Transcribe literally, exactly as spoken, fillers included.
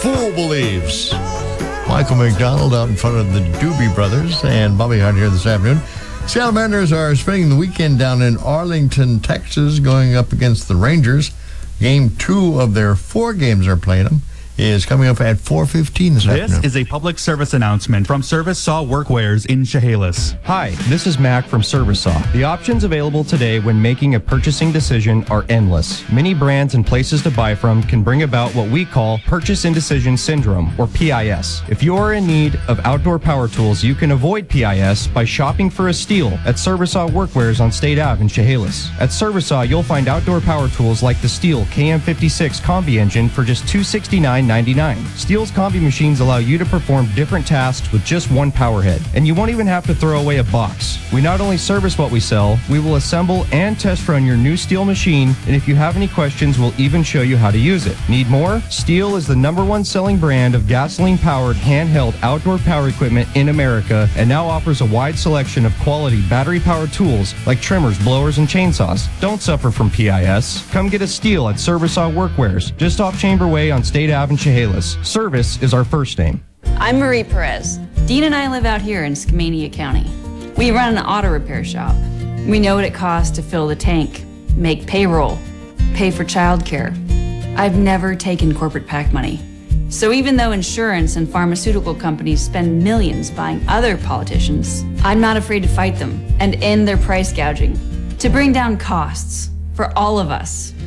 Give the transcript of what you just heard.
Fool believes. Michael McDonald out in front of the Doobie Brothers and Bobby Hart here this afternoon. Salamanders are spending the weekend down in Arlington, Texas, going up against the Rangers. Game two of their four games they're playing them is coming up at four fifteen this, this afternoon. This is a public service announcement from Service Saw Workwears in Chehalis. Hi, this is Mac from Service Saw. The options available today when making a purchasing decision are endless. Many brands and places to buy from can bring about what we call purchase indecision syndrome, or P I S. If you are in need of outdoor power tools, you can avoid P I S by shopping for a steal at Service Saw Workwears on State Avenue in Chehalis. At Service Saw, you'll find outdoor power tools like the Steel K M fifty-six Combi engine for just two hundred sixty-nine dollars and ninety-nine cents. Steel's Combi machines allow you to perform different tasks with just one power head, and you won't even have to throw away a box. We not only service what we sell, we will assemble and test run your new Steel machine, and if you have any questions, we'll even show you how to use it. Need more? Steel is the number one selling brand of gasoline-powered handheld outdoor power equipment in America, and now offers a wide selection of quality battery-powered tools like trimmers, blowers, and chainsaws. Don't suffer from P I S. Come get a Steel at Service Saw Workwears, just off Chamber Way on State Avenue in Chehalis. Service is our first name. I'm Marie Perez. Dean and I live out here in Skamania County. We run an auto repair shop. We know what it costs to fill the tank, make payroll, pay for childcare. I've never taken corporate PAC money. So even though insurance and pharmaceutical companies spend millions buying other politicians, I'm not afraid to fight them and end their price gouging to bring down costs for all of us.